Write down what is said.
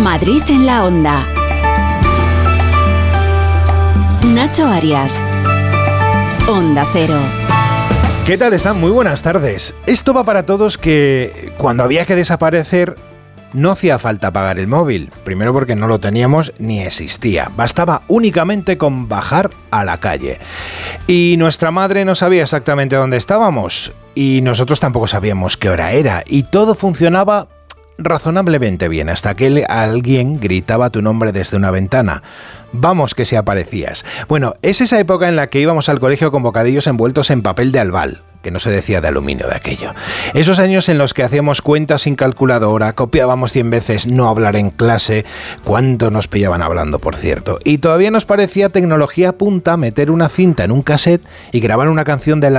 Madrid en la Onda. Nacho Arias. Onda Cero. ¿Qué tal están? Muy buenas tardes. Esto va para todos que cuando había que desaparecer no hacía falta apagar el móvil. Primero porque no lo teníamos ni existía. Bastaba únicamente con bajar a la calle. Y nuestra madre no sabía exactamente dónde estábamos. Y nosotros tampoco sabíamos qué hora era. Y todo funcionaba razonablemente bien hasta que alguien gritaba tu nombre desde una ventana. Vamos que si aparecías. Bueno, es esa época en la que íbamos al colegio con bocadillos envueltos en papel de albal, que no se decía de aluminio de aquello. Esos años en los que hacíamos cuentas sin calculadora, copiábamos 100 veces no hablar en clase, cuánto nos pillaban hablando, por cierto. Y todavía nos parecía tecnología punta meter una cinta en un cassette y grabar una canción de la